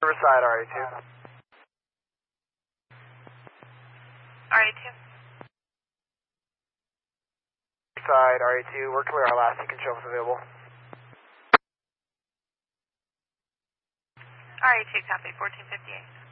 Riverside, RA2. RA2. Riverside, RA2, we're clear our last, you can show us available. RA2, copy, 1458.